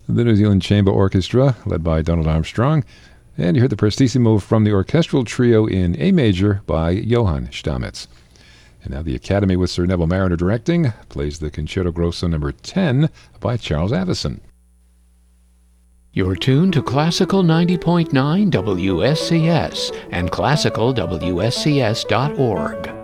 the New Zealand Chamber Orchestra, led by Donald Armstrong. And you heard the Prestissimo from the orchestral trio in A major by Johann Stamitz. And now the Academy, with Sir Neville Marriner directing, plays the Concerto Grosso No. 10 by Charles Avison. You're tuned to Classical 90.9 WSCS and classicalwscs.org.